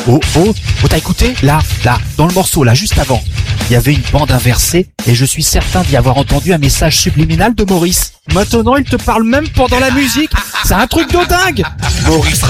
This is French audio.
T'as écouté? Là, dans le morceau, là, juste avant. Il y avait une bande inversée et je suis certain d'y avoir entendu un message subliminal de Maurice. Maintenant, il te parle même pendant la musique. C'est un truc de dingue. Maurice